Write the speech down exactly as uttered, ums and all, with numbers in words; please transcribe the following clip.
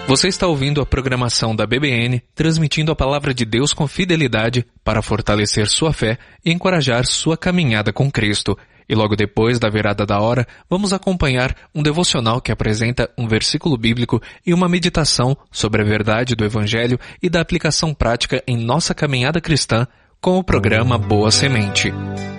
Você está ouvindo a programação da B B N, transmitindo a palavra de Deus com fidelidade para fortalecer sua fé e encorajar sua caminhada com Cristo. E logo depois da virada da hora, vamos acompanhar um devocional que apresenta um versículo bíblico e uma meditação sobre a verdade do Evangelho e da aplicação prática em nossa caminhada cristã com o programa Boa Semente.